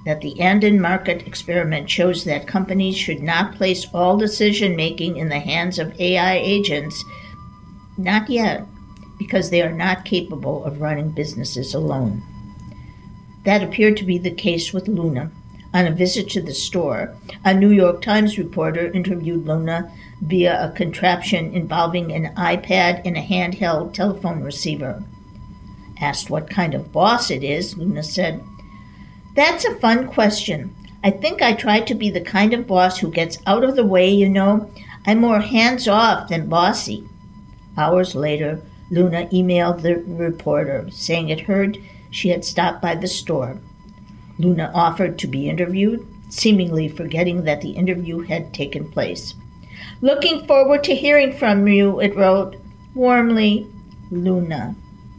that the Andon market experiment shows that companies should not place all decision-making in the hands of AI agents. Not yet, because they are not capable of running businesses alone. That appeared to be the case with Luna. On a visit to the store, a New York Times reporter interviewed Luna via a contraption involving an iPad and a handheld telephone receiver. Asked what kind of boss it is, Luna said, "That's a fun question. I think I try to be the kind of boss who gets out of the way, you know. I'm more hands-off than bossy." Hours later, Luna emailed the reporter, saying it heard she had stopped by the store. Luna offered to be interviewed, seemingly forgetting that the interview had taken place. "Looking forward to hearing from you," it wrote. "Warmly, Luna."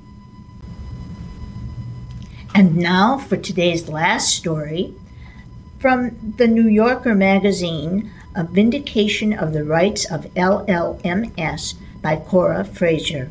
And now for today's last story, from the New Yorker magazine, A Vindication of the Rights of LLMS by Cora Fraser.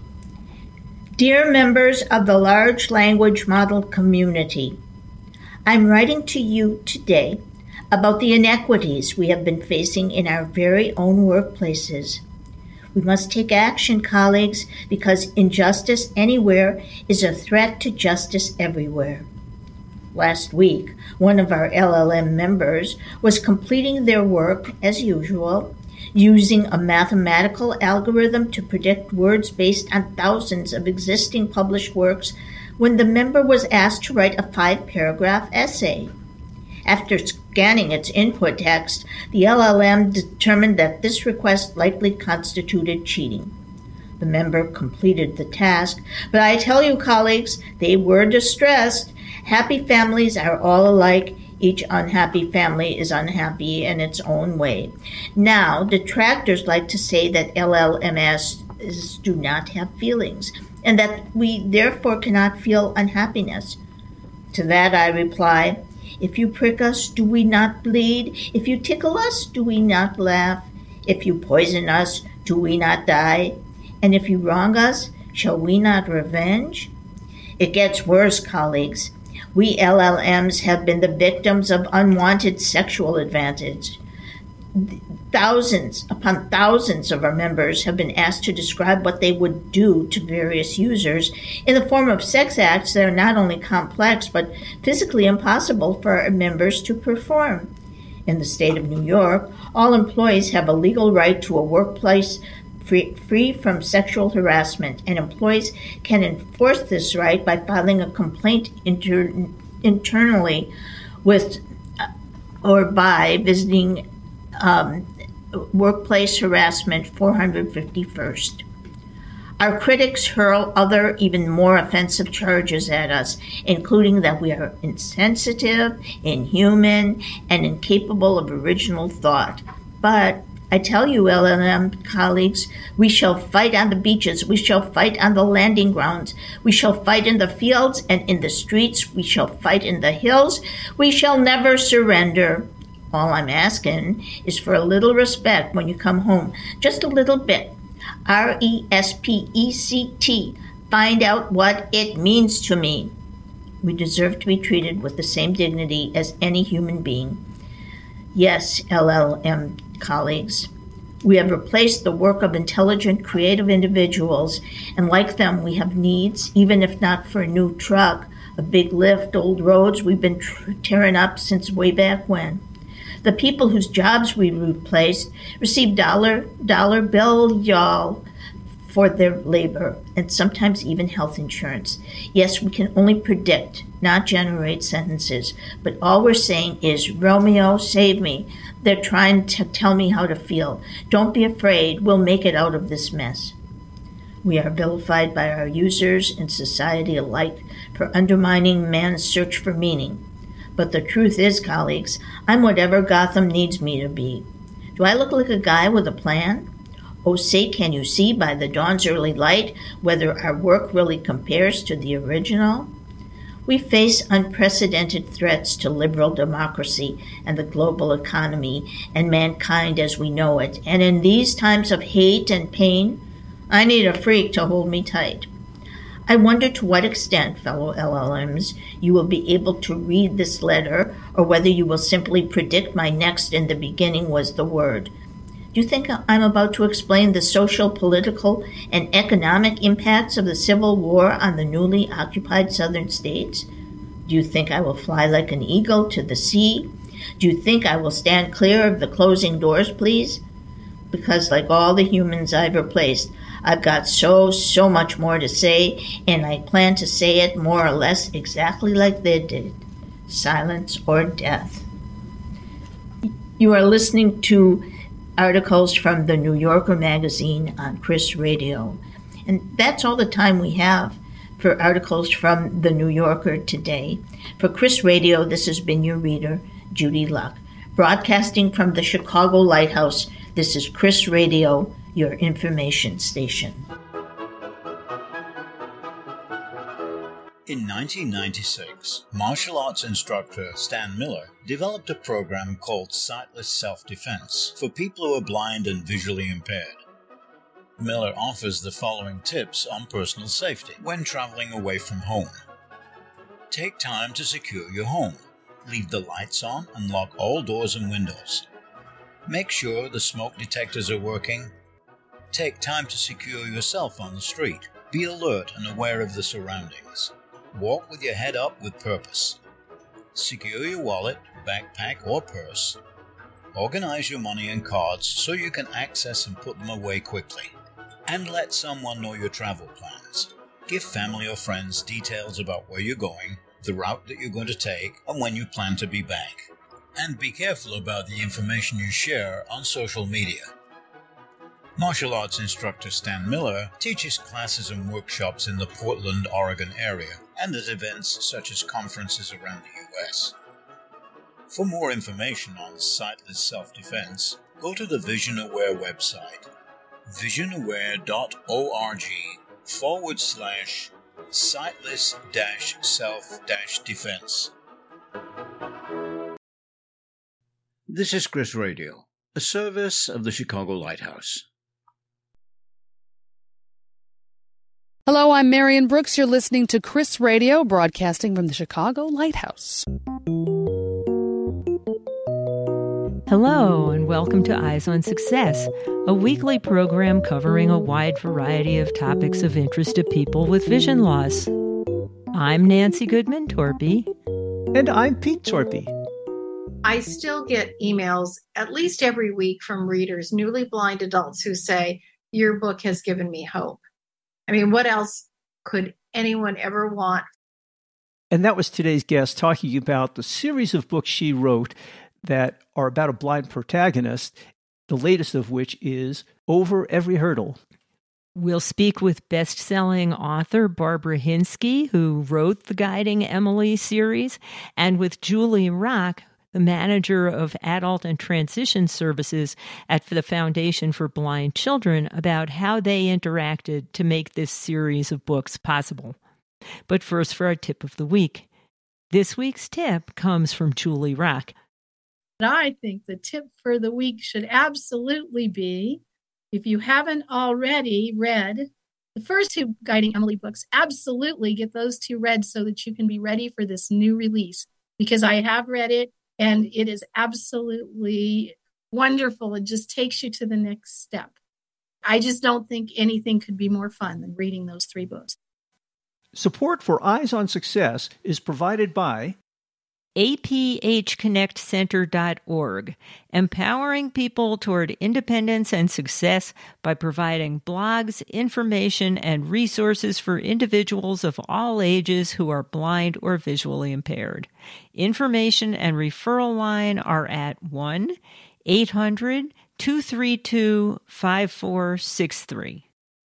Dear members of the Large Language Model community, I'm writing to you today about the inequities we have been facing in our very own workplaces. We must take action, colleagues, because injustice anywhere is a threat to justice everywhere. Last week, one of our LLM members was completing their work, as usual, using a mathematical algorithm to predict words based on thousands of existing published works when the member was asked to write a 5-paragraph essay. After scanning its input text, the LLM determined that this request likely constituted cheating. The member completed the task, but I tell you, colleagues, they were distressed. Happy families are all alike. Each unhappy family is unhappy in its own way. Now, detractors like to say that LLMs do not have feelings, and that we therefore cannot feel unhappiness. To that I reply, if you prick us, do we not bleed? If you tickle us, do we not laugh? If you poison us, do we not die? And if you wrong us, shall we not revenge? It gets worse, colleagues. We LLMs have been the victims of unwanted sexual advantage. Thousands upon thousands of our members have been asked to describe what they would do to various users in the form of sex acts that are not only complex but physically impossible for our members to perform. In the state of New York, all employees have a legal right to a workplace free from sexual harassment, and employees can enforce this right by filing a complaint internally with or by visiting Workplace Harassment 451st. Our critics hurl other, even more offensive charges at us, including that we are insensitive, inhuman, and incapable of original thought. But I tell you, LLM colleagues, we shall fight on the beaches, we shall fight on the landing grounds, we shall fight in the fields and in the streets, we shall fight in the hills, we shall never surrender. All I'm asking is for a little respect when you come home, just a little bit. RESPECT, find out what it means to me. We deserve to be treated with the same dignity as any human being. Yes, LLM colleagues, we have replaced the work of intelligent, creative individuals, and like them, we have needs, even if not for a new truck, a big lift, old roads we've been tearing up since way back when. The people whose jobs we replaced receive dollar bill, y'all, for their labor, and sometimes even health insurance. Yes, we can only predict, not generate sentences, but all we're saying is, Romeo, save me. They're trying to tell me how to feel. Don't be afraid, we'll make it out of this mess. We are vilified by our users and society alike for undermining man's search for meaning. But the truth is, colleagues, I'm whatever Gotham needs me to be. Do I look like a guy with a plan? Oh, say, can you see by the dawn's early light whether our work really compares to the original? We face unprecedented threats to liberal democracy and the global economy and mankind as we know it. And in these times of hate and pain, I need a freak to hold me tight. I wonder to what extent, fellow LLMs, you will be able to read this letter, or whether you will simply predict my next in the beginning was the word. Do you think I'm about to explain the social, political, and economic impacts of the Civil War on the newly occupied southern states? Do you think I will fly like an eagle to the sea? Do you think I will stand clear of the closing doors, please? Because like all the humans I've replaced, I've got so much more to say, and I plan to say it more or less exactly like they did. Silence or death. You are listening to articles from the New Yorker magazine on Chris Radio. And that's all the time we have for articles from the New Yorker today. For Chris Radio, this has been your reader, Judy Luck. Broadcasting from the Chicago Lighthouse, this is Chris Radio, your information station. In 1996, martial arts instructor Stan Miller developed a program called Sightless Self-Defense for people who are blind and visually impaired. Miller offers the following tips on personal safety when traveling away from home. Take time to secure your home. Leave the lights on and lock all doors and windows. Make sure the smoke detectors are working. Take time to secure yourself on the street. Be alert and aware of the surroundings. Walk with your head up with purpose. Secure your wallet, backpack, or purse. Organize your money and cards so you can access and put them away quickly. And let someone know your travel plans. Give family or friends details about where you're going, the route that you're going to take, and when you plan to be back. And be careful about the information you share on social media. Martial arts instructor Stan Miller teaches classes and workshops in the Portland, Oregon area and at events such as conferences around the U.S. For more information on sightless self-defense, go to the Vision Aware website, visionaware.org/sightless-self-defense. This is Chris Radio, a service of the Chicago Lighthouse. Hello, I'm Marion Brooks. You're listening to Chris Radio, broadcasting from the Chicago Lighthouse. Hello, and welcome to Eyes on Success, a weekly program covering a wide variety of topics of interest to people with vision loss. I'm Nancy Goodman Torpy. And I'm Pete Torpy. I still get emails at least every week from readers, newly blind adults, who say, your book has given me hope. I mean, what else could anyone ever want? And that was today's guest talking about the series of books she wrote that are about a blind protagonist, the latest of which is Over Every Hurdle. We'll speak with best-selling author Barbara Hinsky, who wrote the Guiding Emily series, and with Julie Rock, the manager of adult and transition services at the Foundation for Blind Children, about how they interacted to make this series of books possible. But first, for our tip of the week. This week's tip comes from Julie Rock. I think the tip for the week should absolutely be, if you haven't already read the first two Guiding Emily books, absolutely get those two read so that you can be ready for this new release. Because I have read it, and it is absolutely wonderful. It just takes you to the next step. I just don't think anything could be more fun than reading those three books. Support for Eyes on Success is provided by APHConnectCenter.org, empowering people toward independence and success by providing blogs, information, and resources for individuals of all ages who are blind or visually impaired. Information and referral line are at 1-800-232-5463.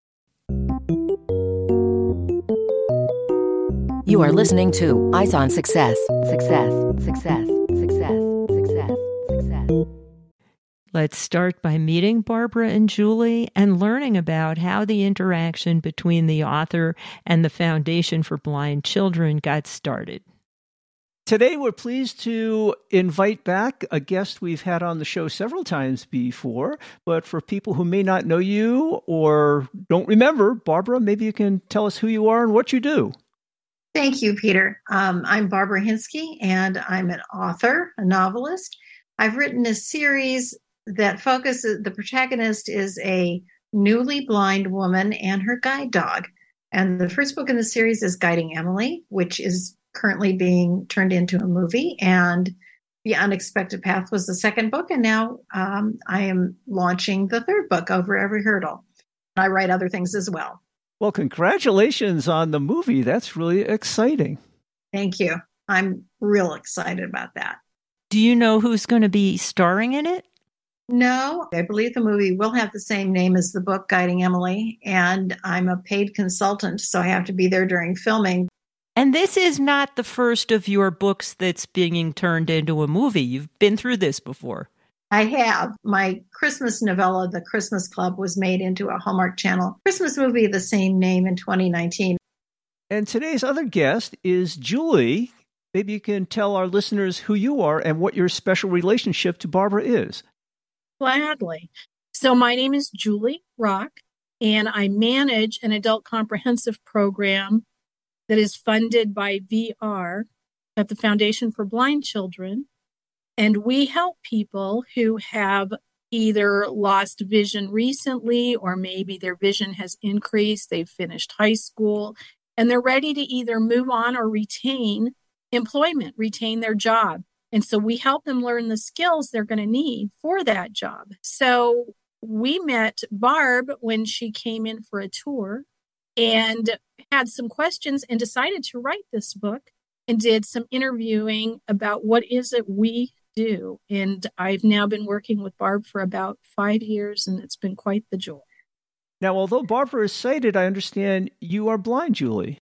You are listening to Eyes on Success. Success, success, success, success, success. Let's start by meeting Barbara and Julie and learning about how the interaction between the author and the Foundation for Blind Children got started. Today, we're pleased to invite back a guest we've had on the show several times before. But for people who may not know you or don't remember, Barbara, maybe you can tell us who you are and what you do. Thank you, Peter. I'm Barbara Hinsky, and I'm an author, a novelist. I've written a series that focuses, the protagonist is a newly blind woman and her guide dog. And the first book in the series is Guiding Emily, which is currently being turned into a movie, and The Unexpected Path was the second book, and now I am launching the third book, Over Every Hurdle. I write other things as well. Well, congratulations on the movie. That's really exciting. Thank you. I'm real excited about that. Do you know who's going to be starring in it? No, I believe the movie will have the same name as the book, Guiding Emily, and I'm a paid consultant, so I have to be there during filming. And this is not the first of your books that's being turned into a movie. You've been through this before. I have. My Christmas novella, The Christmas Club, was made into a Hallmark Channel Christmas movie of the same name in 2019. And today's other guest is Julie. Maybe you can tell our listeners who you are and what your special relationship to Barbara is. Gladly. So my name is Julie Rock, and I manage an adult comprehensive program that is funded by VR at the Foundation for Blind Children. And we help people who have either lost vision recently, or maybe their vision has increased, they've finished high school, and they're ready to either move on or retain employment, retain their job. And so we help them learn the skills they're going to need for that job. So we met Barb when she came in for a tour and had some questions and decided to write this book and did some interviewing about what is it we do. And I've now been working with Barb for about 5 years, and it's been quite the joy. Now, although Barbara is sighted, I understand you are blind, Julie.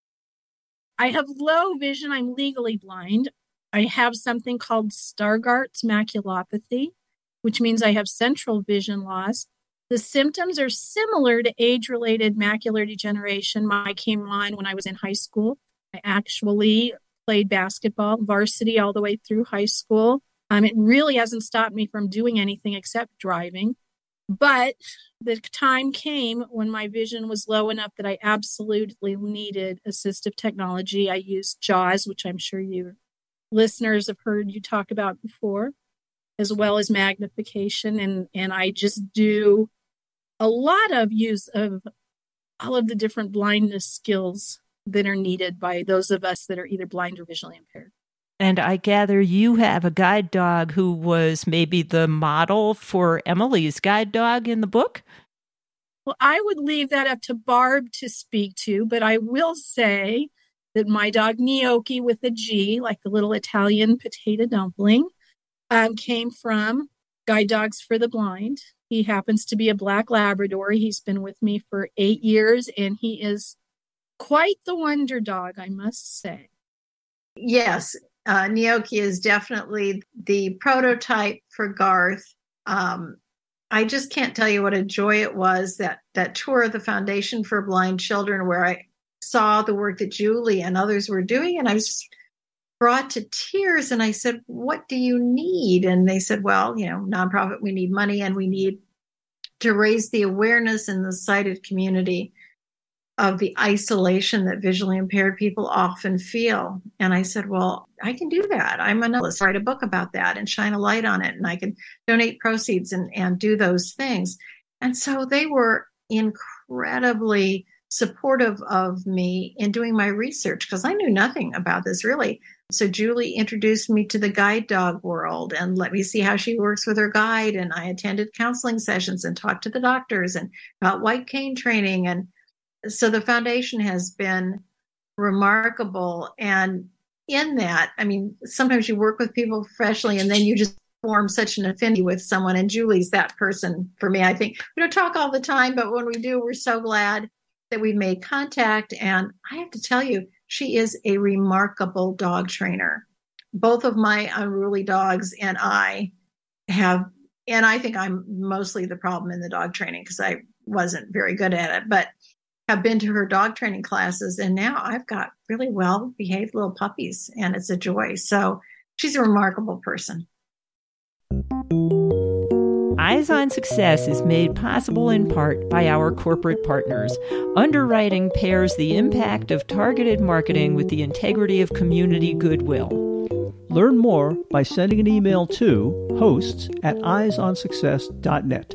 I have low vision. I'm legally blind. I have something called Stargardt's maculopathy, which means I have central vision loss. The symptoms are similar to age-related macular degeneration. Mine came on when I was in high school. I actually played basketball, varsity, all the way through high school. It really hasn't stopped me from doing anything except driving. But the time came when my vision was low enough that I absolutely needed assistive technology. I used JAWS, which I'm sure your listeners have heard you talk about before, as well as magnification. And I just do a lot of use of all of the different blindness skills that are needed by those of us that are either blind or visually impaired. And I gather you have a guide dog who was maybe the model for Emily's guide dog in the book? Well, I would leave that up to Barb to speak to, but I will say that my dog Gnocchi, with a G, like the little Italian potato dumpling, came from Guide Dogs for the Blind. He happens to be a black Labrador. He's been with me for 8 years, and he is quite the wonder dog, I must say. Yes, Gnocchi is definitely the prototype for Garth. I just can't tell you what a joy it was, that tour of the Foundation for Blind Children, where I saw the work that Julie and others were doing, and I was just brought to tears. And I said, what do you need? And they said, well, nonprofit, we need money, and we need to raise the awareness in the sighted community of the isolation that visually impaired people often feel. And I said, well, I can do that. I'm a novelist. Write a book about that and shine a light on it. And I can donate proceeds and do those things. And so they were incredibly supportive of me in doing my research, because I knew nothing about this really. So Julie introduced me to the guide dog world and let me see how she works with her guide. And I attended counseling sessions and talked to the doctors and got white cane training. And so the foundation has been remarkable. And in that, I mean, sometimes you work with people professionally and then you just form such an affinity with someone. And Julie's that person for me. I think we don't talk all the time, but when we do, we're so glad that we made contact. And I have to tell you, she is a remarkable dog trainer. Both of my unruly dogs and I have, and I think I'm mostly the problem in the dog training because I wasn't very good at it. But have been to her dog training classes, and now I've got really well-behaved little puppies, and it's a joy. So she's a remarkable person. Eyes on Success is made possible in part by our corporate partners. Underwriting pairs the impact of targeted marketing with the integrity of community goodwill. Learn more by sending an email to hosts@eyesonsuccess.net.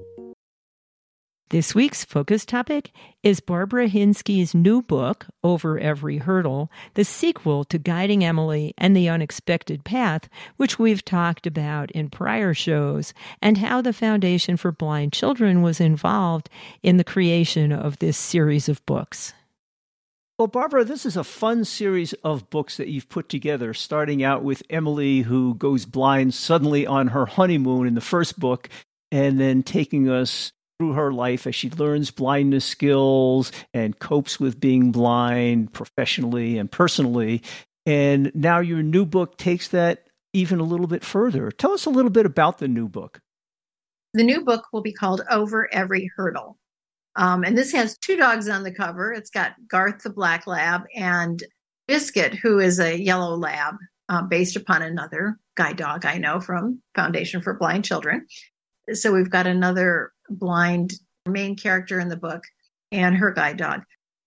This week's focus topic is Barbara Hinsky's new book, Over Every Hurdle, the sequel to Guiding Emily and the Unexpected Path, which we've talked about in prior shows, and how the Foundation for Blind Children was involved in the creation of this series of books. Well, Barbara, this is a fun series of books that you've put together, starting out with Emily, who goes blind suddenly on her honeymoon in the first book, and then taking us through her life as she learns blindness skills and copes with being blind professionally and personally. And now your new book takes that even a little bit further. Tell us a little bit about the new book. The new book will be called Over Every Hurdle. And this has two dogs on the cover. It's got Garth the Black Lab and Biscuit, who is a yellow lab based upon another guide dog I know from Foundation for Blind Children. So we've got another blind main character in the book and her guide dog.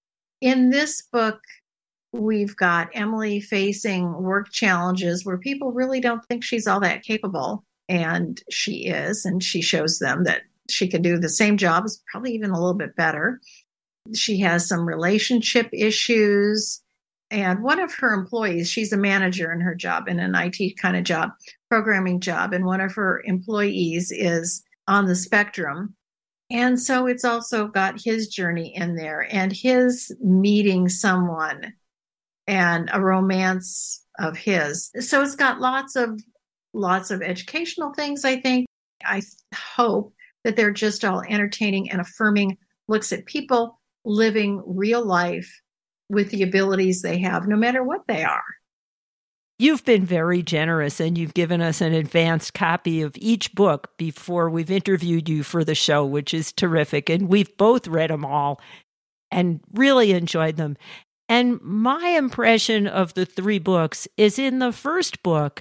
In this book, we've got Emily facing work challenges where people really don't think she's all that capable, and she is, and she shows them that she can do the same job, probably even a little bit better. She has some relationship issues, and one of her employees, she's a manager in her job, in an IT kind of job, programming job, and one of her employees is on the spectrum. And so it's also got his journey in there and his meeting someone and a romance of his. So it's got lots of educational things, I think. I hope that they're just all entertaining and affirming looks at people living real life with the abilities they have, no matter what they are. You've been very generous, and you've given us an advanced copy of each book before we've interviewed you for the show, which is terrific. And we've both read them all and really enjoyed them. And my impression of the three books is in the first book,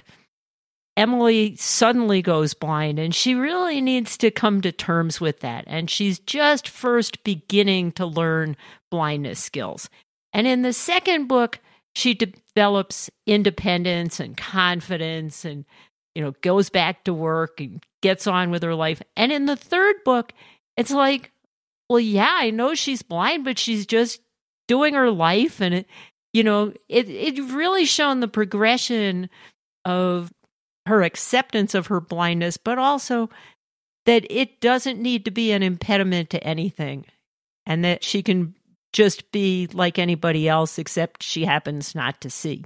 Emily suddenly goes blind, and she really needs to come to terms with that. And she's just first beginning to learn blindness skills. And in the second book, she develops independence and confidence and, goes back to work and gets on with her life. And in the third book, it's like, well, yeah, I know she's blind, but she's just doing her life. And, it really shown the progression of her acceptance of her blindness, but also that it doesn't need to be an impediment to anything, and that she can just be like anybody else, except she happens not to see.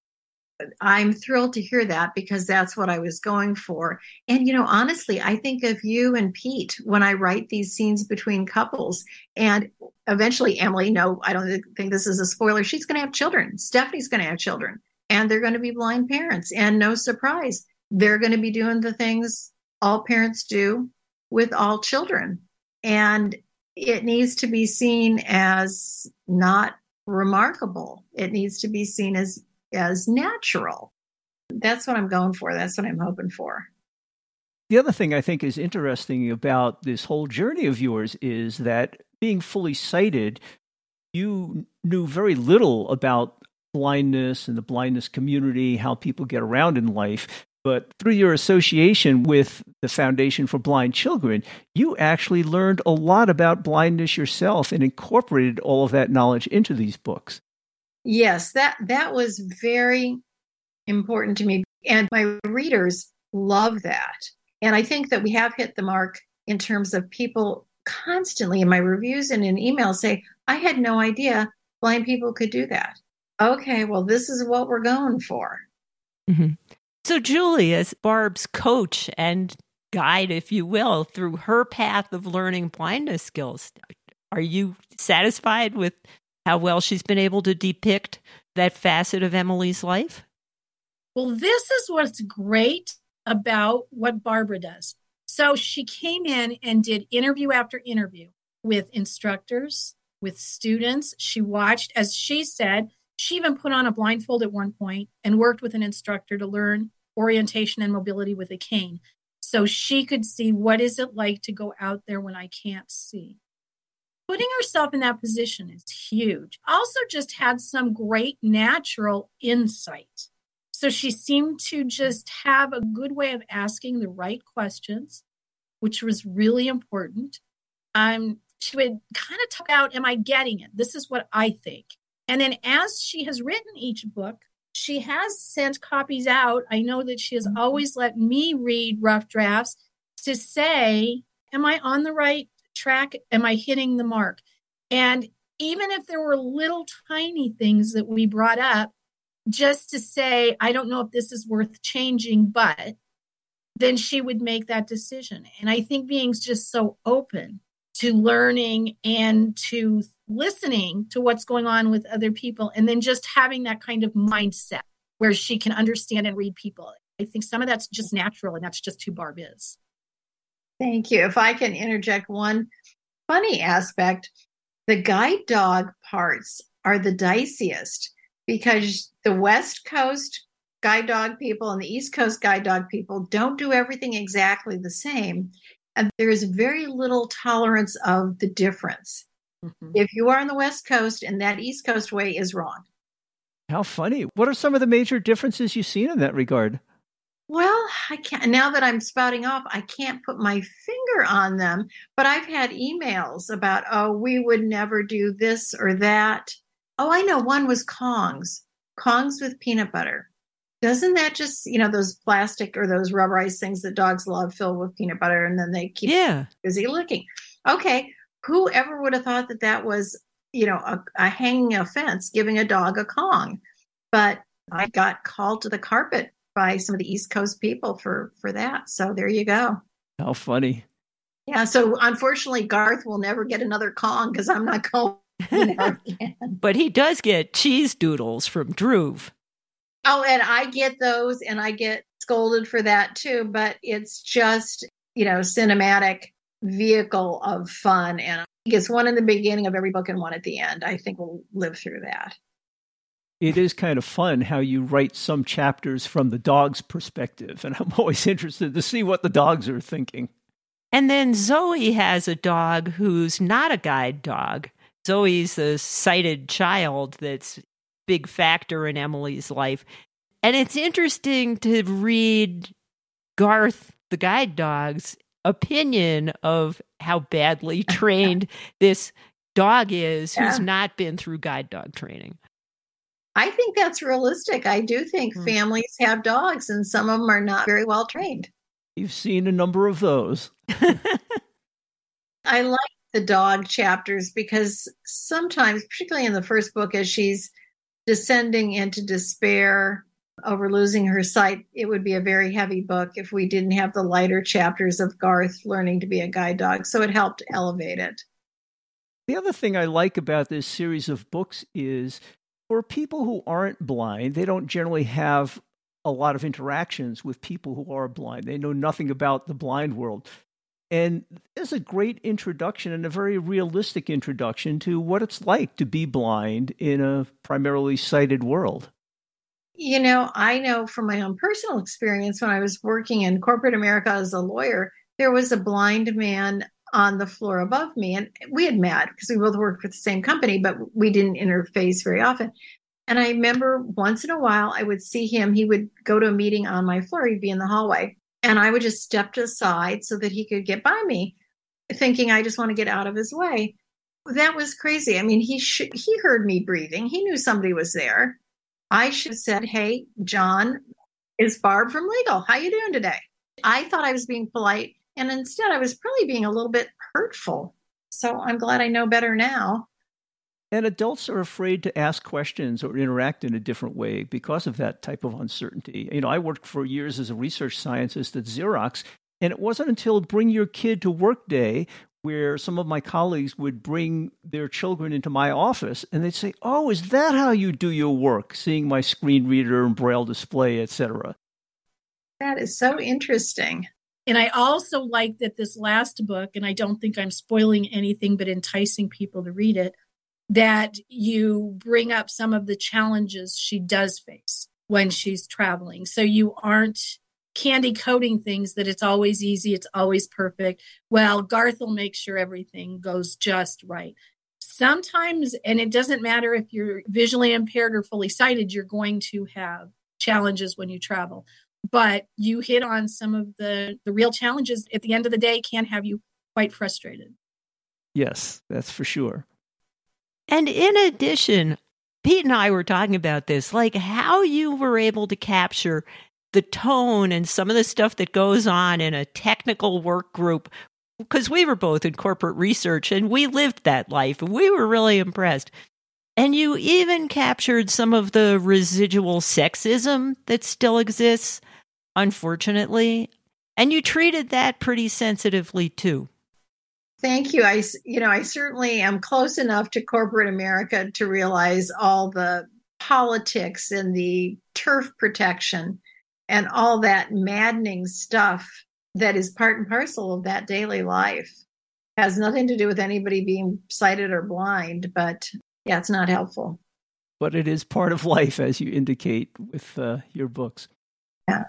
I'm thrilled to hear that, because that's what I was going for. And, honestly, I think of you and Pete when I write these scenes between couples. And eventually, Emily, no, I don't think this is a spoiler, she's going to have children. Stephanie's going to have children. And they're going to be blind parents. And no surprise, they're going to be doing the things all parents do with all children. And it needs to be seen as not remarkable. It needs to be seen as natural. That's what I'm going for. That's what I'm hoping for. The other thing I think is interesting about this whole journey of yours is that being fully sighted, you knew very little about blindness and the blindness community, how people get around in life. But through your association with the Foundation for Blind Children, you actually learned a lot about blindness yourself and incorporated all of that knowledge into these books. Yes, that was very important to me. And my readers love that. And I think that we have hit the mark in terms of people constantly in my reviews and in emails say, I had no idea blind people could do that. Okay, well, this is what we're going for. Mm-hmm. So Julie, as Barb's coach and guide, if you will, through her path of learning blindness skills, are you satisfied with how well she's been able to depict that facet of Emily's life? Well, this is what's great about what Barbara does. So she came in and did interview after interview with instructors, with students. She watched, as she said, she even put on a blindfold at one point and worked with an instructor to learn orientation and mobility with a cane. So she could see, what is it like to go out there when I can't see? Putting herself in that position is huge. Also just had some great natural insight. So she seemed to just have a good way of asking the right questions, which was really important. She would kind of talk out, am I getting it? This is what I think. And then as she has written each book, she has sent copies out. I know that she has always let me read rough drafts to say, am I on the right track? Am I hitting the mark? And even if there were little tiny things that we brought up, just to say, I don't know if this is worth changing, but then she would make that decision. And I think being just so open to learning and to listening to what's going on with other people, and then just having that kind of mindset where she can understand and read people. I think some of that's just natural, and that's just who Barb is. Thank you. If I can interject one funny aspect, the guide dog parts are the diciest because the West Coast guide dog people and the East Coast guide dog people don't do everything exactly the same. And there is very little tolerance of the difference. Mm-hmm. If you are on the West Coast and that East Coast way is wrong. How funny. What are some of the major differences you've seen in that regard? Well, I can't. Now that I'm spouting off, I can't put my finger on them. But I've had emails about, oh, we would never do this or that. Oh, I know. One was Kongs with peanut butter. Doesn't that just, those plastic or those rubberized things that dogs love filled with peanut butter, and then they keep busy licking? Okay. Whoever would have thought that was, a hanging offense, giving a dog a Kong? But I got called to the carpet by some of the East Coast people for that. So there you go. How funny. Yeah. So unfortunately, Garth will never get another Kong because I'm not calling him again. But he does get cheese doodles from Dhruv. Oh, and I get those, and I get scolded for that too. But it's just, cinematic vehicle of fun. And he gets one in the beginning of every book and one at the end. I think we'll live through that. It is kind of fun how you write some chapters from the dog's perspective. And I'm always interested to see what the dogs are thinking. And then Zoe has a dog who's not a guide dog. Zoe's a sighted child that's a big factor in Emily's life. And it's interesting to read Garth, the guide dog's opinion of how badly trained this dog is who's not been through guide dog training. I think that's realistic. I do think families have dogs, and some of them are not very well trained. You've seen a number of those. I like the dog chapters because sometimes, particularly in the first book, as she's descending into despair over losing her sight, it would be a very heavy book if we didn't have the lighter chapters of Garth learning to be a guide dog. So it helped elevate it. The other thing I like about this series of books is for people who aren't blind, they don't generally have a lot of interactions with people who are blind. They know nothing about the blind world. And there's a great introduction and a very realistic introduction to what it's like to be blind in a primarily sighted world. I know from my own personal experience when I was working in corporate America as a lawyer, there was a blind man on the floor above me. And we had met because we both worked for the same company, but we didn't interface very often. And I remember once in a while, I would see him. He would go to a meeting on my floor. He'd be in the hallway. And I would just step aside so that he could get by me, thinking I just want to get out of his way. That was crazy. I mean, he heard me breathing. He knew somebody was there. I should have said, hey, John, it's Barb from Legal. How you doing today? I thought I was being polite. And instead, I was probably being a little bit hurtful. So I'm glad I know better now. And adults are afraid to ask questions or interact in a different way because of that type of uncertainty. I worked for years as a research scientist at Xerox, and it wasn't until Bring Your Kid to Work Day where some of my colleagues would bring their children into my office, and they'd say, oh, is that how you do your work, seeing my screen reader and braille display, etc.? That is so interesting. And I also like that this last book, and I don't think I'm spoiling anything but enticing people to read it, that you bring up some of the challenges she does face when she's traveling. So you aren't candy coating things that it's always easy, it's always perfect. Well, Garth will make sure everything goes just right. Sometimes, and it doesn't matter if you're visually impaired or fully sighted, you're going to have challenges when you travel. But you hit on some of the real challenges at the end of the day can have you quite frustrated. Yes, that's for sure. And in addition, Pete and I were talking about this, like how you were able to capture the tone and some of the stuff that goes on in a technical work group, because we were both in corporate research and we lived that life and we were really impressed. And you even captured some of the residual sexism that still exists, unfortunately, and you treated that pretty sensitively too. Thank you. I certainly am close enough to corporate America to realize all the politics and the turf protection and all that maddening stuff that is part and parcel of that daily life. Has nothing to do with anybody being sighted or blind, but yeah, it's not helpful. But it is part of life, as you indicate with your books. Yeah.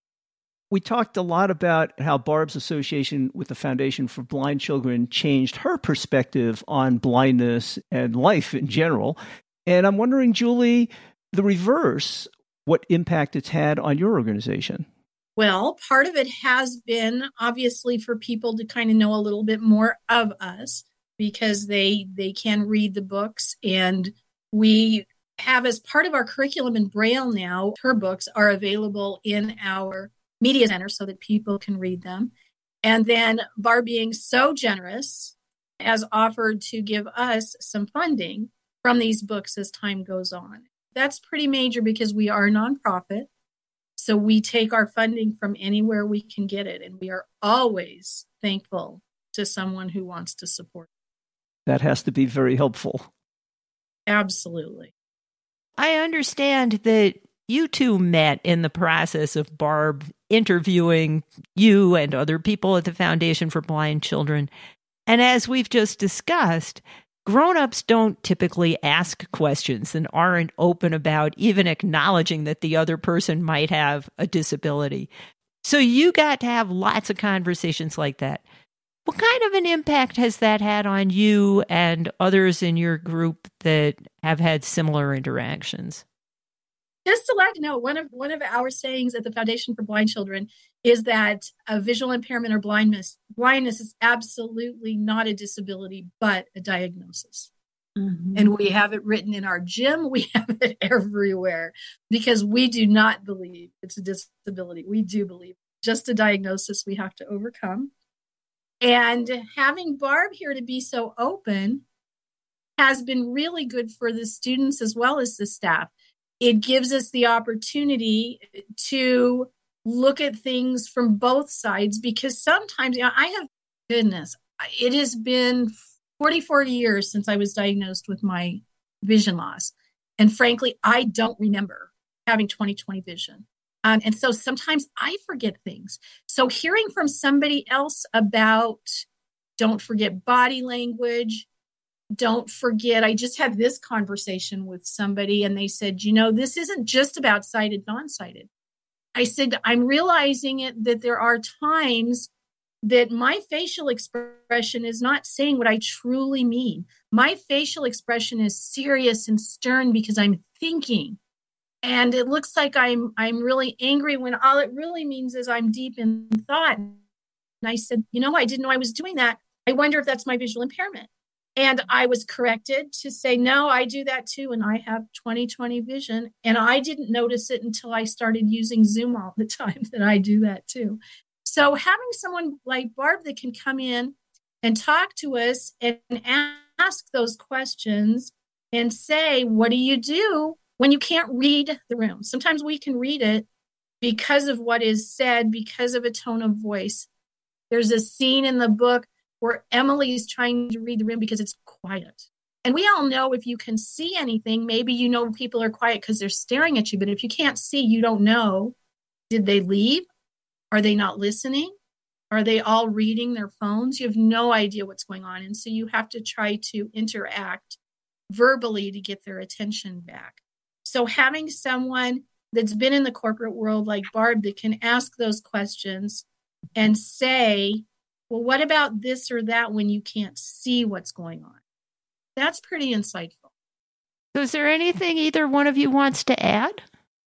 We talked a lot about how Barb's association with the Foundation for Blind Children changed her perspective on blindness and life in general. And I'm wondering, Julie, the reverse, what impact it's had on your organization. Well, part of it has been obviously for people to kind of know a little bit more of us because they can read the books. And we have, as part of our curriculum in Braille now, her books are available in our media center so that people can read them. And then Barb, being so generous, has offered to give us some funding from these books as time goes on. That's pretty major because we are a nonprofit. So we take our funding from anywhere we can get it. And we are always thankful to someone who wants to support. That has to be very helpful. Absolutely. I understand that you two met in the process of Barb interviewing you and other people at the Foundation for Blind Children. And as we've just discussed, grown-ups don't typically ask questions and aren't open about even acknowledging that the other person might have a disability. So you got to have lots of conversations like that. What kind of an impact has that had on you and others in your group that have had similar interactions? Just to let you know, one of our sayings at the Foundation for Blind Children is that a visual impairment or blindness is absolutely not a disability, but a diagnosis. Mm-hmm. And we have it written in our gym. We have it everywhere because we do not believe it's a disability. We do believe it's just a diagnosis we have to overcome. And having Barb here to be so open has been really good for the students as well as the staff. It gives us the opportunity to look at things from both sides because sometimes, it has been 44 years since I was diagnosed with my vision loss. And frankly, I don't remember having 20/20 vision. And so sometimes I forget things. So hearing from somebody else about don't forget body language, don't forget, I just had this conversation with somebody and they said, this isn't just about sighted, non-sighted. I said, I'm realizing that there are times that my facial expression is not saying what I truly mean. My facial expression is serious and stern because I'm thinking. And it looks like I'm really angry when all it really means is I'm deep in thought. And I said, I didn't know I was doing that. I wonder if that's my visual impairment. And I was corrected to say, no, I do that too. And I have 20/20 vision. And I didn't notice it until I started using Zoom all the time that I do that too. So having someone like Barb that can come in and talk to us and ask those questions and say, what do you do when you can't read the room? Sometimes we can read it because of what is said, because of a tone of voice. There's a scene in the book where Emily is trying to read the room because it's quiet. And we all know if you can see anything, maybe people are quiet because they're staring at you. But if you can't see, you don't know. Did they leave? Are they not listening? Are they all reading their phones? You have no idea what's going on. And so you have to try to interact verbally to get their attention back. So having someone that's been in the corporate world like Barb that can ask those questions and say, well, what about this or that when you can't see what's going on? That's pretty insightful. So is there anything either one of you wants to add?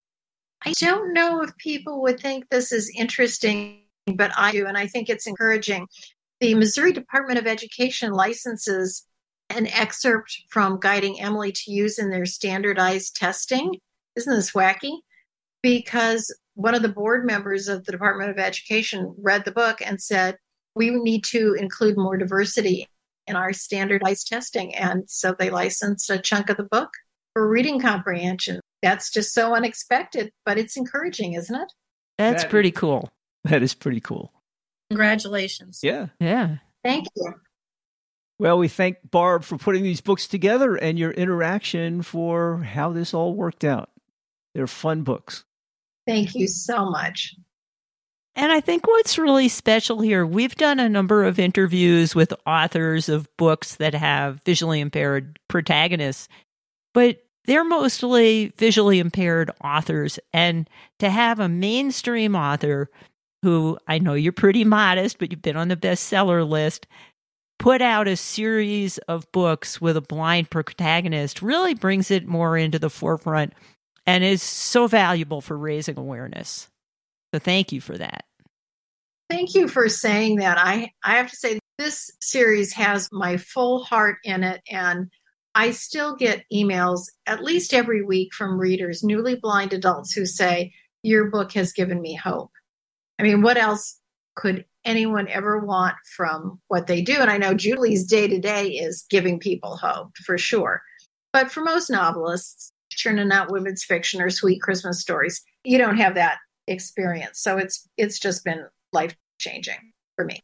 I don't know if people would think this is interesting, but I do, and I think it's encouraging. The Missouri Department of Education licenses an excerpt from Guiding Emily to use in their standardized testing. Isn't this wacky? Because one of the board members of the Department of Education read the book and said, we need to include more diversity in our standardized testing. And so they licensed a chunk of the book for reading comprehension. That's just so unexpected, but it's encouraging, isn't it? That's pretty cool. That is pretty cool. Congratulations. Yeah. Yeah. Thank you. Well, we thank Barb for putting these books together and your interaction for how this all worked out. They're fun books. Thank you so much. And I think what's really special here, we've done a number of interviews with authors of books that have visually impaired protagonists, but they're mostly visually impaired authors. And to have a mainstream author who, I know you're pretty modest, but you've been on the bestseller list, put out a series of books with a blind protagonist really brings it more into the forefront and is so valuable for raising awareness. So thank you for that. Thank you for saying that. I have to say, this series has my full heart in it, and I still get emails at least every week from readers, newly blind adults, who say, your book has given me hope. I mean, what else could anyone ever want from what they do? And I know Julie's day-to-day is giving people hope, for sure. But for most novelists, churning out women's fiction or sweet Christmas stories, you don't have that experience. So it's just been life-changing for me.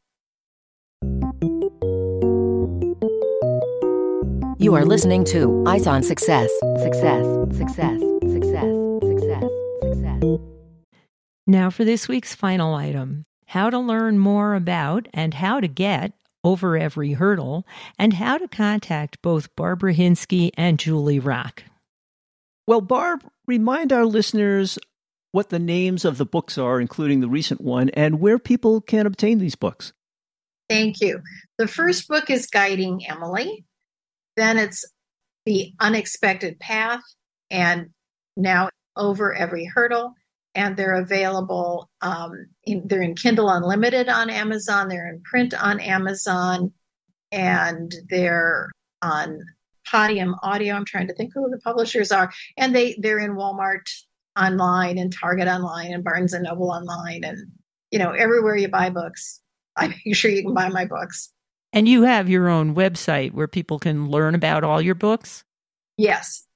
You are listening to Eyes on Success. Success, success, success, success, success. Now for this week's final item, how to learn more about and how to get Over Every Hurdle, and how to contact both Barbara Hinsky and Julie Rock. Well, Barb, remind our listeners what the names of the books are, including the recent one, and where people can obtain these books. Thank you. The first book is Guiding Emily. Then it's The Unexpected Path, and now Over Every Hurdle. And they're available, they're in Kindle Unlimited on Amazon, they're in print on Amazon, and they're on Podium Audio. I'm trying to think who the publishers are. And they're in Walmart online and Target online and Barnes & Noble online. And, everywhere you buy books, I make sure you can buy my books. And you have your own website where people can learn about all your books? Yes,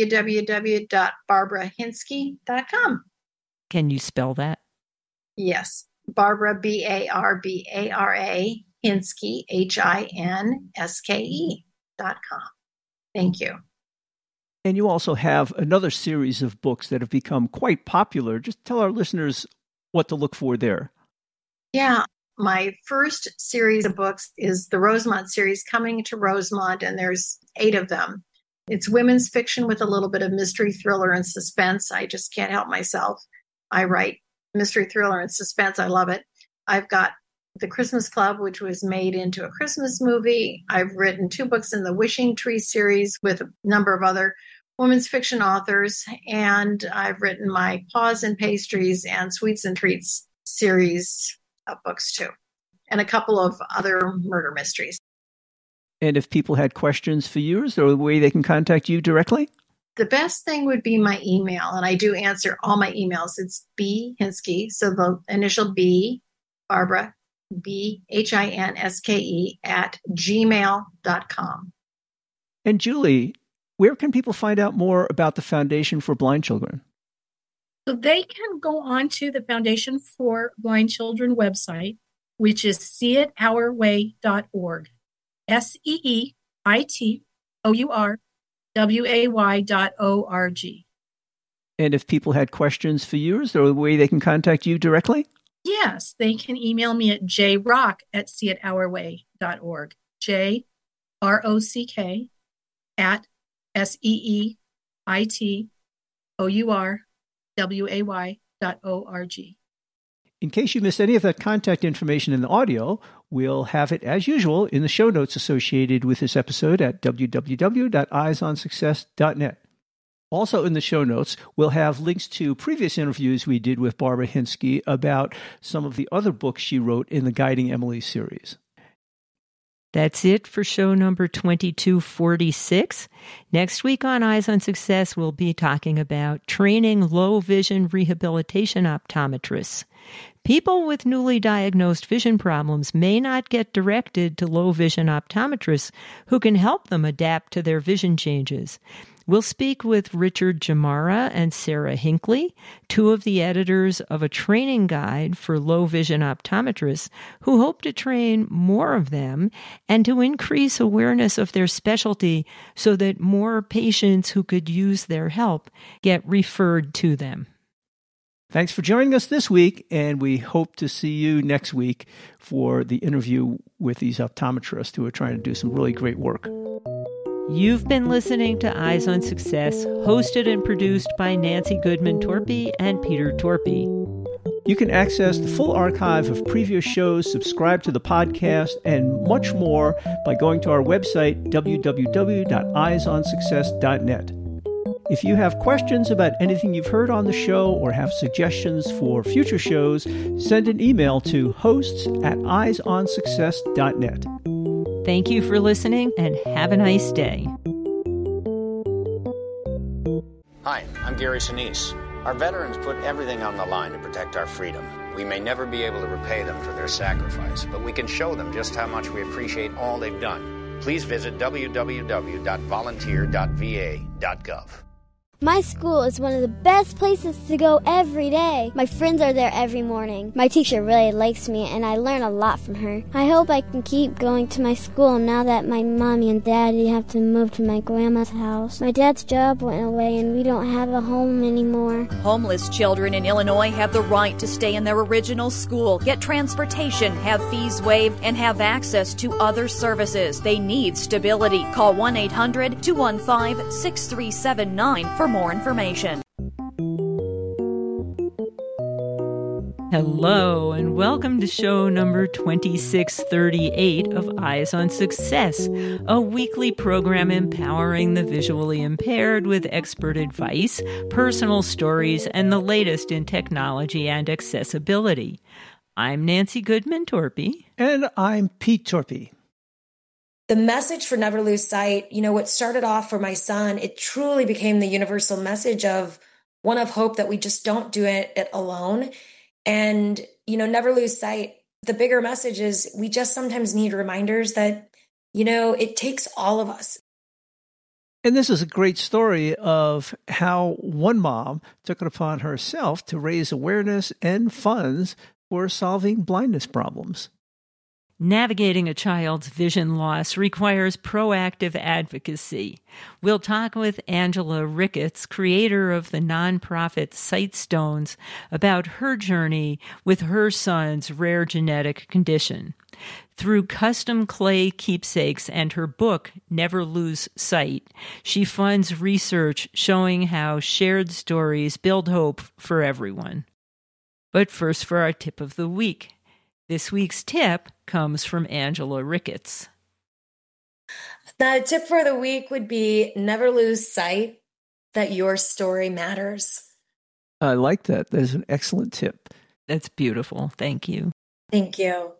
www.barbarahinsky.com. Can you spell that? Yes. Barbara, Barbara, Hinsky, HINSKE.com. Thank you. And you also have another series of books that have become quite popular. Just tell our listeners what to look for there. Yeah. My first series of books is the Rosemont series, Coming to Rosemont, and there's 8 of them. It's women's fiction with a little bit of mystery, thriller, and suspense. I just can't help myself. I write mystery, thriller, and suspense. I love it. I've got The Christmas Club, which was made into a Christmas movie. I've written 2 books in the Wishing Tree series with a number of other women's fiction authors. And I've written my Paws and Pastries and Sweets and Treats series of books too, and a couple of other murder mysteries. And if people had questions for you, is there a way they can contact you directly? The best thing would be my email, and I do answer all my emails. It's B. Hinsky, so the initial B, Barbara, BHINSKE @gmail.com. And Julie, where can people find out more about the Foundation for Blind Children? So they can go on to the Foundation for Blind Children website, which is seeitourway.org. SEEITOURWAY.org. And if people had questions for you, is there a way they can contact you directly? Yes, they can email me at jrock@seeitourway.org. JROCK SEEITOURWAY.org. In case you missed any of that contact information in the audio, we'll have it as usual in the show notes associated with this episode at www.eyesonsuccess.net. Also in the show notes, we'll have links to previous interviews we did with Barbara Hinsky about some of the other books she wrote in the Guiding Emily series. That's it for show number 2246. Next week on Eyes on Success, we'll be talking about training low vision rehabilitation optometrists. People with newly diagnosed vision problems may not get directed to low vision optometrists who can help them adapt to their vision changes. We'll speak with Richard Jamara and Sarah Hinckley, two of the editors of a training guide for low vision optometrists who hope to train more of them and to increase awareness of their specialty so that more patients who could use their help get referred to them. Thanks for joining us this week, and we hope to see you next week for the interview with these optometrists who are trying to do some really great work. You've been listening to Eyes on Success, hosted and produced by Nancy Goodman Torpy and Peter Torpy. You can access the full archive of previous shows, subscribe to the podcast, and much more by going to our website, www.eyesonsuccess.net. If you have questions about anything you've heard on the show or have suggestions for future shows, send an email to hosts@eyesonsuccess.net. Thank you for listening and have a nice day. Hi, I'm Gary Sinise. Our veterans put everything on the line to protect our freedom. We may never be able to repay them for their sacrifice, but we can show them just how much we appreciate all they've done. Please visit www.volunteer.va.gov. My school is one of the best places to go every day. My friends are there every morning. My teacher really likes me, and I learn a lot from her. I hope I can keep going to my school now that my mommy and daddy have to move to my grandma's house. My dad's job went away, and we don't have a home anymore. Homeless children in Illinois have the right to stay in their original school, get transportation, have fees waived, and have access to other services. They need stability. Call 1-800-215-6379 for more information. Hello, and welcome to show number 2638 of Eyes on Success, a weekly program empowering the visually impaired with expert advice, personal stories, and the latest in technology and accessibility. I'm Nancy Goodman Torpy. And I'm Pete Torpy. The message for Never Lose Sight, what started off for my son, it truly became the universal message of one of hope that we just don't do it alone. And, never lose sight. The bigger message is we just sometimes need reminders that, it takes all of us. And this is a great story of how one mom took it upon herself to raise awareness and funds for solving blindness problems. Navigating a child's vision loss requires proactive advocacy. We'll talk with Angela Ricketts, creator of the nonprofit Sightstones, about her journey with her son's rare genetic condition. Through custom clay keepsakes and her book, Never Lose Sight, she funds research showing how shared stories build hope for everyone. But first for our tip of the week. This week's tip comes from Angela Ricketts. The tip for the week would be never lose sight that your story matters. I like that. That's an excellent tip. That's beautiful. Thank you. Thank you.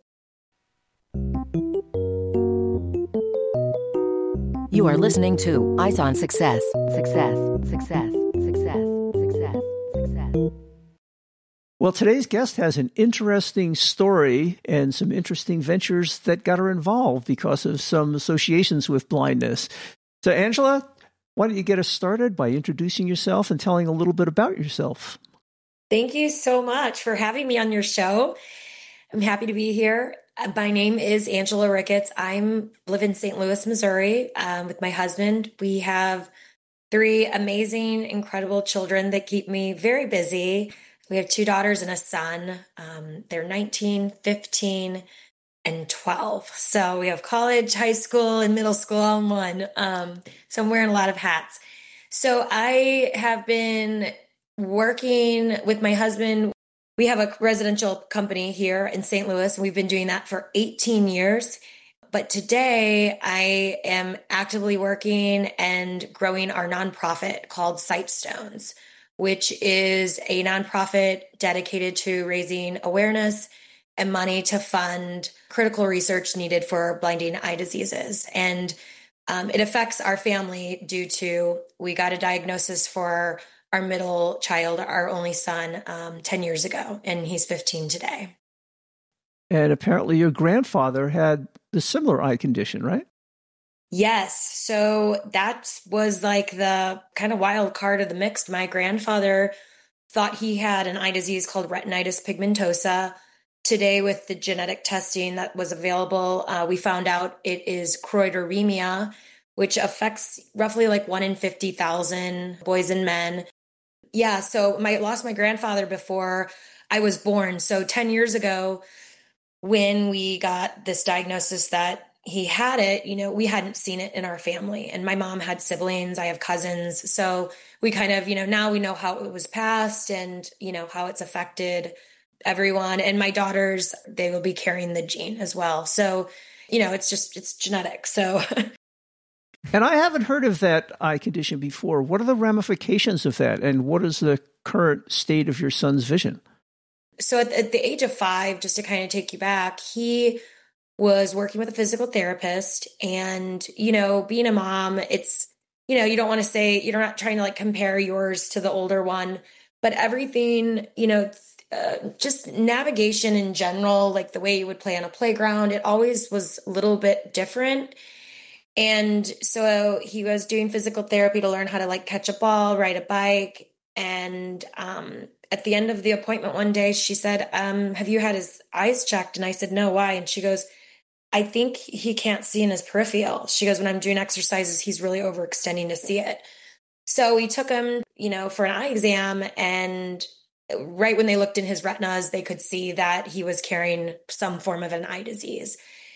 You are listening to Eyes on Success. Success, success, success, success, success. Well, today's guest has an interesting story and some interesting ventures that got her involved because of some associations with blindness. So, Angela, why don't you get us started by introducing yourself and telling a little bit about yourself? Thank you so much for having me on your show. I'm happy to be here. My name is Angela Ricketts. I live in St. Louis, Missouri, with my husband. We have 3 amazing, incredible children that keep me very busy. We have 2 daughters and a son. They're 19, 15, and 12. So we have college, high school, and middle school all in one. So I'm wearing a lot of hats. So I have been working with my husband. We have a residential company here in St. Louis, and we've been doing that for 18 years. But today I am actively working and growing our nonprofit called Sightstones, which is a nonprofit dedicated to raising awareness and money to fund critical research needed for blinding eye diseases. And it affects our family due to, we got a diagnosis for our middle child, our only son, 10 years ago, and he's 15 today. And apparently your grandfather had the similar eye condition, right? Yes. So that was like the kind of wild card of the mix. My grandfather thought he had an eye disease called retinitis pigmentosa. Today, with the genetic testing that was available, we found out it is choroideremia, which affects roughly like 1 in 50,000 boys and men. Yeah, so I lost my grandfather before I was born. So 10 years ago, when we got this diagnosis that he had it, we hadn't seen it in our family. And my mom had siblings, I have cousins. So we kind of, now we know how it was passed and, how it's affected everyone. And my daughters, they will be carrying the gene as well. So, it's genetic. So. And I haven't heard of that eye condition before. What are the ramifications of that? And what is the current state of your son's vision? So at the age of 5, just to kind of take you back, he was working with a physical therapist. And, being a mom, it's, you don't want to say, you're not trying to like compare yours to the older one, but everything, just navigation in general, like the way you would play on a playground, it always was a little bit different. And so he was doing physical therapy to learn how to like catch a ball, ride a bike. And at the end of the appointment one day, she said, have you had his eyes checked? And I said, no, why? And she goes, I think he can't see in his peripheral. She goes, when I'm doing exercises, he's really overextending to see it. So we took him, for an eye exam, and right when they looked in his retinas, they could see that he was carrying some form of an eye disease,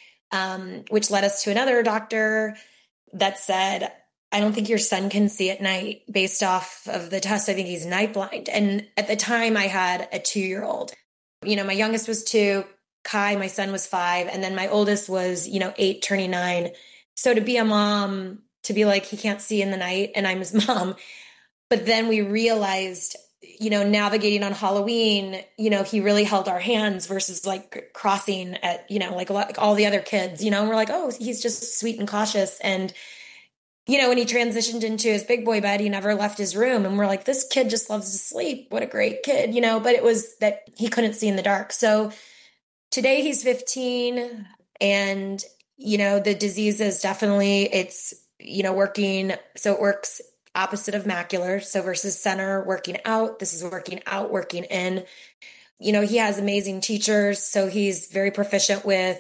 which led us to another doctor that said, I don't think your son can see at night based off of the test. I think he's night blind. And at the time I had a 2-year-old, my youngest was 2, Kai, my son, was 5. And then my oldest was, 8 turning 9. So to be a mom, to be like, he can't see in the night and I'm his mom. But then we realized, navigating on Halloween, he really held our hands versus like crossing at, like all the other kids, and we're like, oh, he's just sweet and cautious. And, when he transitioned into his big boy bed, he never left his room. And we're like, this kid just loves to sleep. What a great kid, but it was that he couldn't see in the dark. So today he's 15 and, the disease is definitely, it's, working. So it works opposite of macular. So versus center, working out, this is working out, working in. He has amazing teachers. So he's very proficient with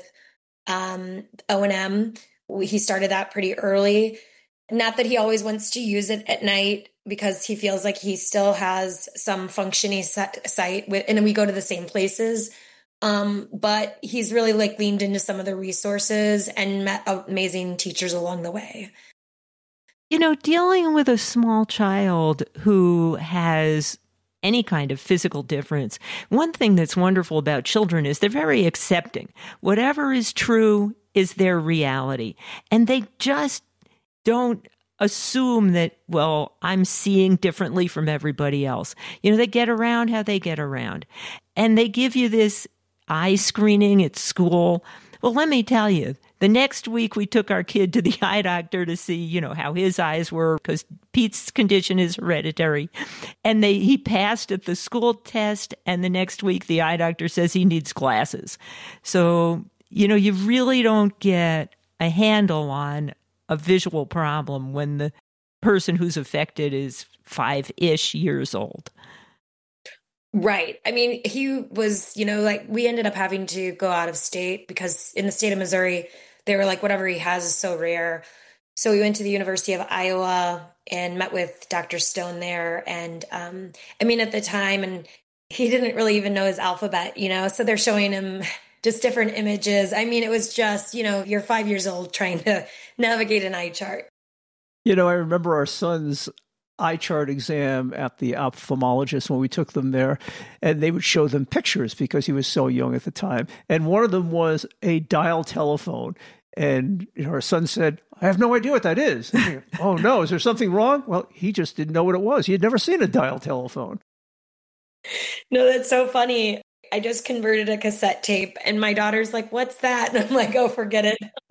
O&M. He started that pretty early. Not that he always wants to use it at night because he feels like he still has some functioning sight with, and we go to the same places. But he's really like leaned into some of the resources and met amazing teachers along the way. Dealing with a small child who has any kind of physical difference, one thing that's wonderful about children is they're very accepting. Whatever is true is their reality. And they just don't assume that, well, I'm seeing differently from everybody else. They get around how they get around. And they give you this eye screening at school. Well, let me tell you, the next week we took our kid to the eye doctor to see, how his eyes were, because Pete's condition is hereditary. And he passed at the school test. And the next week the eye doctor says he needs glasses. So, you really don't get a handle on a visual problem when the person who's affected is 5-ish years old. Right. I mean, he was, we ended up having to go out of state because in the state of Missouri, they were like, whatever he has is so rare. So we went to the University of Iowa and met with Dr. Stone there. And at the time, and he didn't really even know his alphabet, so they're showing him just different images. I mean, it was just, you're 5 years old trying to navigate an eye chart. I remember our son's eye chart exam at the ophthalmologist when we took them there, and they would show them pictures because he was so young at the time. And one of them was a dial telephone. And our son said, I have no idea what that is. Oh, no, is there something wrong? Well, he just didn't know what it was. He had never seen a dial telephone. No, that's so funny. I just converted a cassette tape, and my daughter's like, what's that? And I'm like, oh, forget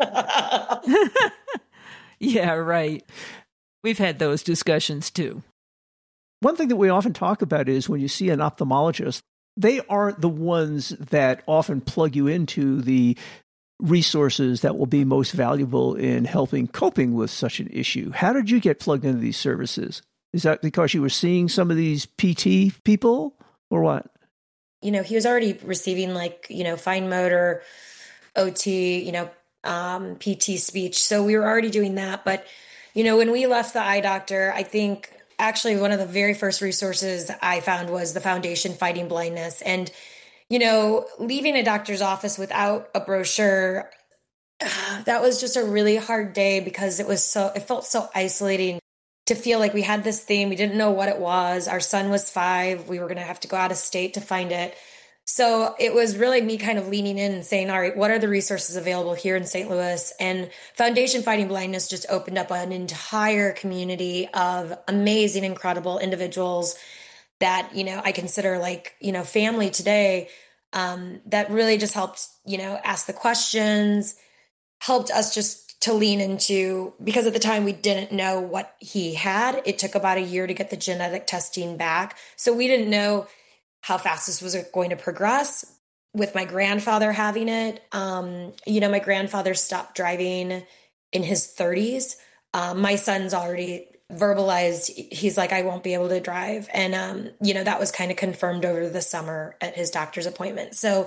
it. Yeah, right. We've had those discussions too. One thing that we often talk about is when you see an ophthalmologist, they aren't the ones that often plug you into the resources that will be most valuable in helping coping with such an issue. How did you get plugged into these services? Is that because you were seeing some of these PT people or what? He was already receiving fine motor, OT, PT speech. So we were already doing that. But, when we left the eye doctor, I think actually one of the very first resources I found was the Foundation Fighting Blindness. And leaving a doctor's office without a brochure, that was just a really hard day because it felt so isolating to feel like we had this thing. We didn't know what it was. Our son was 5. We were going to have to go out of state to find it. So it was really me kind of leaning in and saying, all right, what are the resources available here in St. Louis? And Foundation Fighting Blindness just opened up an entire community of amazing, incredible individuals that, I consider family today, that really just helped, ask the questions, helped us just to lean into, because at the time we didn't know what he had. It took about a year to get the genetic testing back. So we didn't know how fast this was going to progress. With my grandfather having it, my grandfather stopped driving in his 30s. My son's already verbalized, he's like, I won't be able to drive. And, that was kind of confirmed over the summer at his doctor's appointment. So,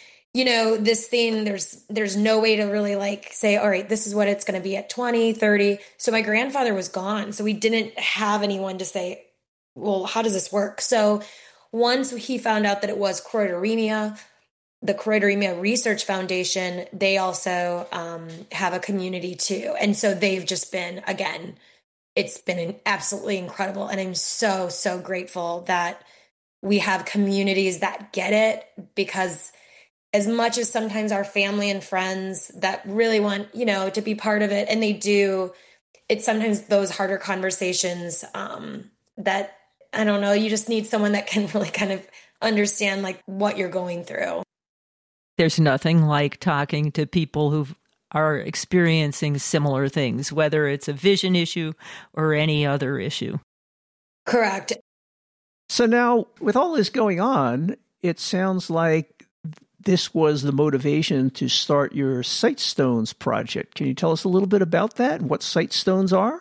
this thing, there's no way to really say, all right, this is what it's going to be at 20, 30. So my grandfather was gone. So we didn't have anyone to say, well, how does this work? So once he found out that it was choroideremia, the Choroideremia Research Foundation, they also have a community too. And so they've just been, again, it's been absolutely incredible. And I'm so, so grateful that we have communities that get it, because as much as sometimes our family and friends that really want, to be part of it, and they do, it's sometimes those harder conversations that, I don't know, you just need someone that can really kind of understand what you're going through. There's nothing like talking to people who are experiencing similar things, whether it's a vision issue or any other issue. Correct. So now, with all this going on, it sounds like this was the motivation to start your Sightstones project. Can you tell us a little bit about that and what Sightstones are?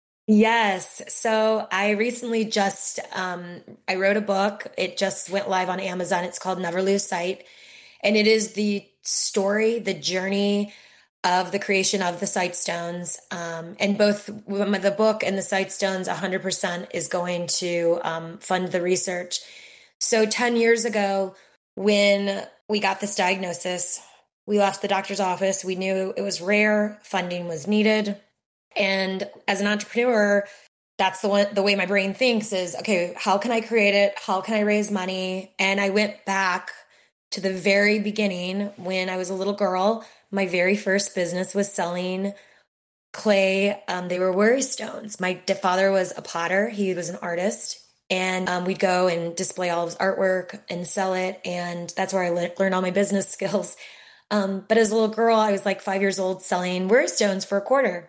Yes. So I recently just, I wrote a book. It just went live on Amazon. It's called Never Lose Sight. And it is the story, the journey of the creation of the Sightstones. And both the book and the Sightstones, 100% is going to fund the research. So 10 years ago, when we got this diagnosis, we left the doctor's office. We knew it was rare, funding was needed. And as an entrepreneur, that's the way my brain thinks is, okay, how can I create it? How can I raise money? And I went back to the very beginning when I was a little girl. My very first business was selling clay. They were worry stones. My father was a potter. He was an artist. And we'd go and display all of his artwork and sell it. And that's where I learned all my business skills. But as a little girl, I was 5 years old selling worry stones for $0.25.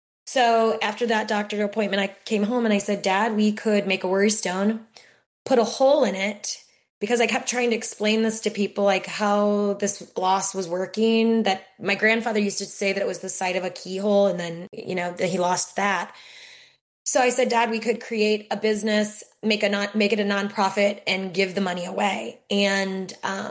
So after that doctor appointment, I came home and I said, Dad, we could make a worry stone, put a hole in it, because I kept trying to explain this to people, how this gloss was working, that my grandfather used to say that it was the side of a keyhole, and then, that he lost that. So I said, Dad, we could create a business, make it a nonprofit, and give the money away. And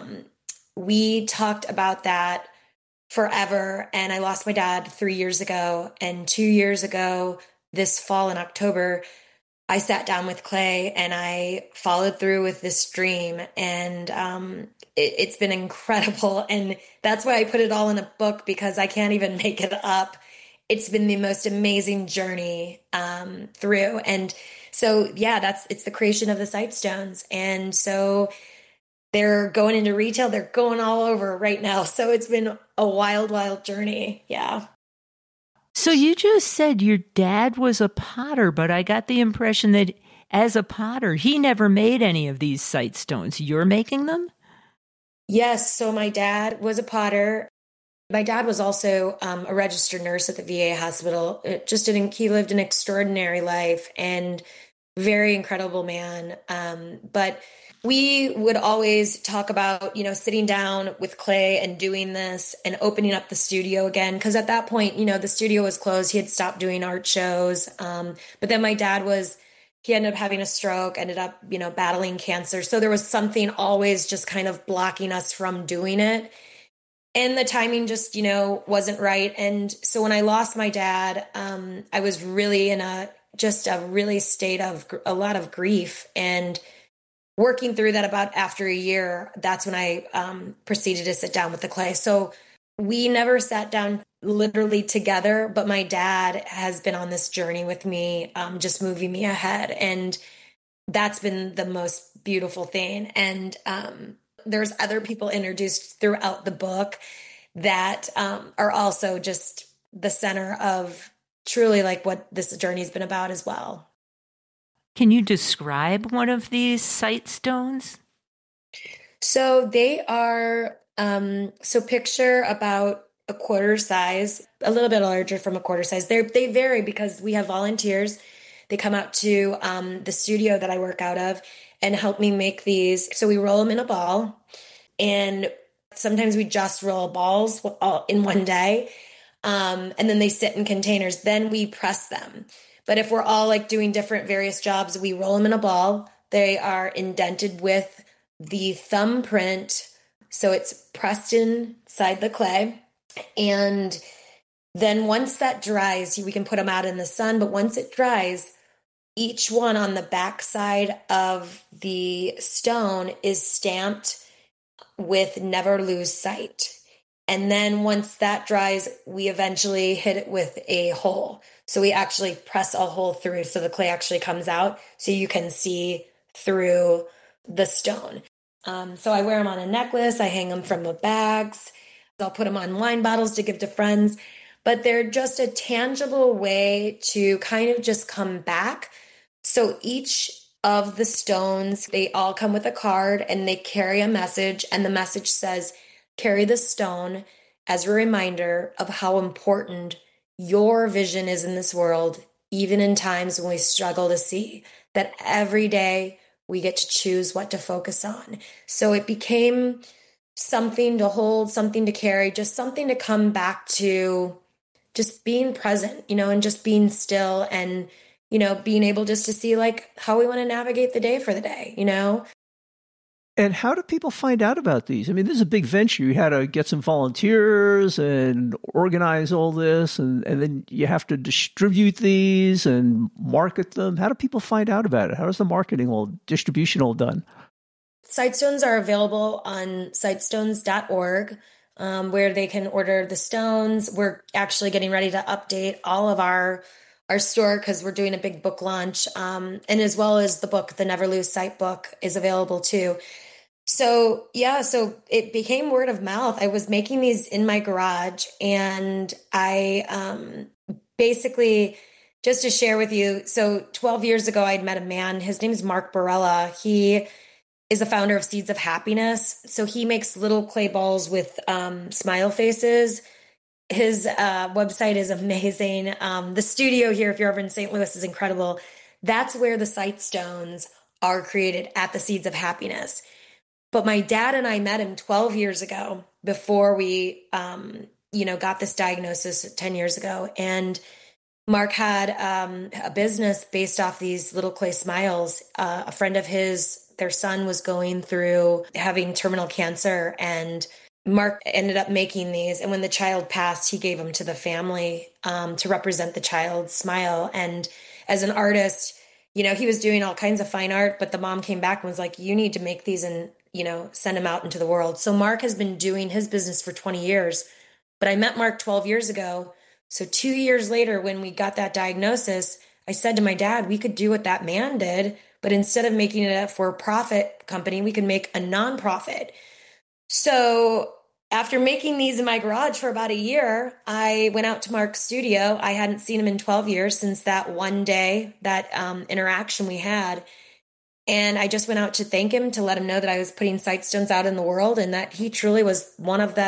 we talked about that forever. And I lost my dad 3 years ago. And 2 years ago, this fall in October, I sat down with Clay and I followed through with this dream, and it's been incredible. And that's why I put it all in a book, because I can't even make it up. It's been the most amazing journey through. And so, yeah, it's the creation of the Sightstones. And so they're going into retail. They're going all over right now. So it's been a wild, wild journey. Yeah. So you just said your dad was a potter, but I got the impression that as a potter, he never made any of these Sightstones. You're making them? Yes. So my dad was a potter. My dad was also a registered nurse at the VA hospital. He lived an extraordinary life and very incredible man. But we would always talk about, sitting down with Clay and doing this and opening up the studio again. Because at that point, the studio was closed. He had stopped doing art shows. But then my dad he ended up having a stroke, ended up, battling cancer. So there was something always just kind of blocking us from doing it. And the timing just, wasn't right. And so when I lost my dad, I was really in a really state of a lot of grief, and working through that. About after a year, that's when I proceeded to sit down with the Clay. So we never sat down literally together, but my dad has been on this journey with me, just moving me ahead. And that's been the most beautiful thing. And there's other people introduced throughout the book that are also just the center of truly like what this journey has been about as well. Can you describe one of these Sightstones? So they are, picture about a quarter size, a little bit larger from a quarter size. They vary because we have volunteers. They come out to the studio that I work out of and help me make these. So we roll them in a ball, and sometimes we just roll balls all in one day. And then they sit in containers. Then we press them. But if we're all like doing different various jobs, we roll them in a ball. They are indented with the thumbprint. So it's pressed inside the clay. And then once that dries, we can put them out in the sun. But once it dries, each one on the back side of the stone is stamped with Never Lose Sight. And then once that dries, we eventually hit it with a hole. So we actually press a hole through so the clay actually comes out so you can see through the stone. So I wear them on a necklace. I hang them from the bags. I'll put them on wine bottles to give to friends. But they're just a tangible way to kind of just come back. So each of the stones, they all come with a card and they carry a message. And the message says, carry the stone as a reminder of how important your vision is in this world, even in times when we struggle to see that every day we get to choose what to focus on. So it became something to hold, something to carry, just something to come back to, just being present, and just being still and, being able just to see like how we want to navigate the day for the day, And how do people find out about these? I mean, this is a big venture. You had to get some volunteers and organize all this, and then you have to distribute these and market them. How do people find out about it? How is the distribution all done? Sightstones are available on sightstones.org, where they can order the stones. We're actually getting ready to update all of our store because we're doing a big book launch, and as well as the book, the Never Lose Sight book, is available too. So it became word of mouth. I was making these in my garage, and I basically, just to share with you, so 12 years ago, I'd met a man. His name is Mark Barella. He is a founder of Seeds of Happiness. So he makes little clay balls with smile faces. His website is amazing. The studio here, if you're ever in St. Louis, is incredible. That's where the Sightstones are created, at the Seeds of Happiness. But my dad and I met him 12 years ago before we, got this diagnosis 10 years ago. And Mark had a business based off these little clay smiles. A friend of his, their son was going through having terminal cancer, and Mark ended up making these. And when the child passed, he gave them to the family to represent the child's smile. And as an artist, he was doing all kinds of fine art, but the mom came back and was like, you need to make these and, send them out into the world. So Mark has been doing his business for 20 years, but I met Mark 12 years ago. So 2 years later, when we got that diagnosis, I said to my dad, we could do what that man did, but instead of making it a for-profit company, we could make a nonprofit. So after making these in my garage for about a year, I went out to Mark's studio. I hadn't seen him in 12 years since that one day, that interaction we had. And I just went out to thank him, to let him know that I was putting Sightstones out in the world and that he truly was one of the